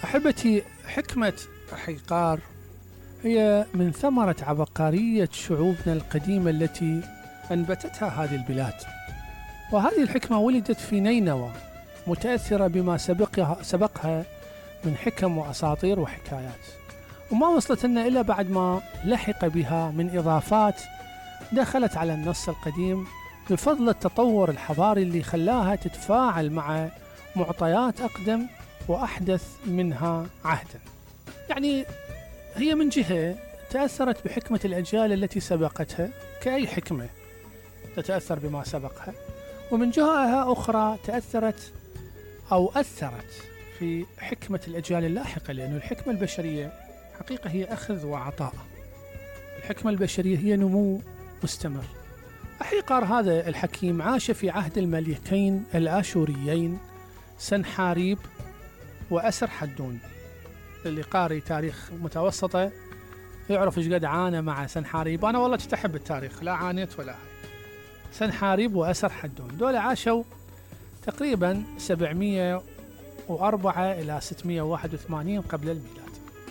أحبتي، حكمة أحيقار هي من ثمرة عبقرية شعوبنا القديمة التي أنبتتها هذه البلاد. وهذه الحكمة ولدت في نينوى، متأثرة بما سبقها من حكم وأساطير وحكايات، وما وصلت لنا إلا بعد ما لحق بها من إضافات دخلت على النص القديم بفضل التطور الحضاري اللي خلاها تتفاعل مع معطيات أقدم وأحدث منها عهدا. يعني هي من جهة تأثرت بحكمة الأجيال التي سبقتها كأي حكمة تتأثر بما سبقها، ومن جهة أخرى تأثرت أو أثرت في حكمة الأجيال اللاحقة، لأن الحكمة البشرية حقيقة هي أخذ وعطاء. الحكمة البشرية هي نمو مستمر. أحيقار هذا الحكيم عاش في عهد الملكين الآشوريين سنحاريب وأسر حدون. اللي قاري تاريخ متوسطة يعرف ايش قد عانى مع سنحاريب. أنا والله تحب التاريخ، لا عانيت ولا هاي. سنحاريب وأسر حدون دول عاشوا تقريبا 704 إلى 681 قبل الميلاد.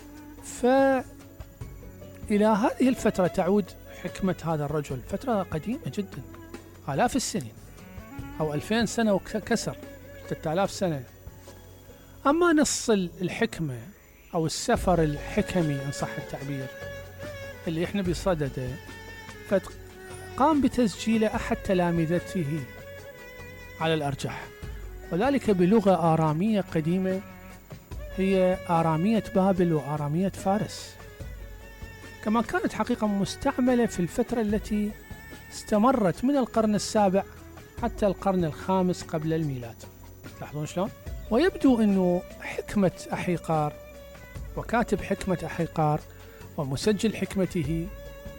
فإلى هذه الفترة تعود حكمة هذا الرجل، فترة قديمة جدا، آلاف السنين أو 2000 سنة وكسر، 3000 سنة. أما نص الحكمة أو السفر الحكمي إن صح التعبير اللي إحنا بصدده، فقام بتسجيل أحد تلامذته على الأرجح، وذلك بلغة آرامية قديمة هي آرامية بابل وآرامية فارس، كما كانت حقيقة مستعملة في الفترة التي استمرت من القرن السابع حتى القرن الخامس قبل الميلاد. تلاحظون شلون؟ ويبدو أنه حكمة أحيقار وكاتب حكمة أحيقار ومسجل حكمته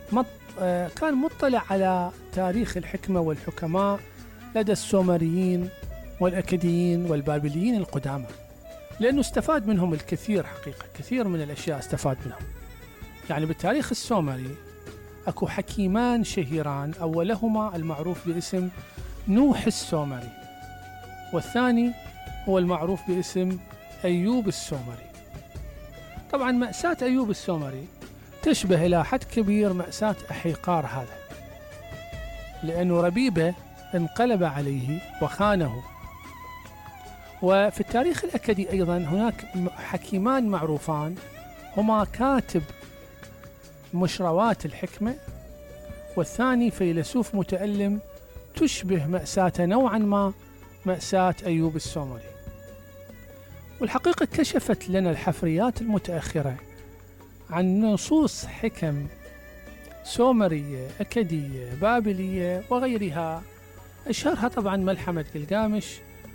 كان مطلع على تاريخ الحكمة والحكماء لدى السومريين والأكديين والبابليين القدامى، لأنه استفاد منهم الكثير. حقيقة كثير من الأشياء استفاد منهم. يعني بالتاريخ السومري أكو حكيمان شهيران، أولهما المعروف باسم نوح السومري، والثاني هو المعروف باسم أيوب السومري. طبعا مأساة أيوب السومري تشبه إلى حد كبير مأساة أحيقار هذا، لأنه ربيبة انقلب عليه وخانه. وفي التاريخ الأكدي أيضا هناك حكيمان معروفان هما كاتب مشروات الحكمة، والثاني فيلسوف متألم تشبه مأساة نوعا ما مأساة أيوب السومري. والحقيقة كشفت لنا الحفريات المتأخرة عن نصوص حكم سومرية أكدية بابلية وغيرها، أشهرها طبعا ملحمة جلجامش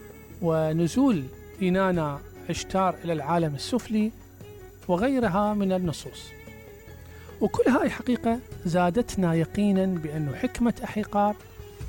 ونزول إنانا عشتار إلى العالم السفلي وغيرها من النصوص. وكل هاي حقيقة زادتنا يقينا بأن حكمة أحيقار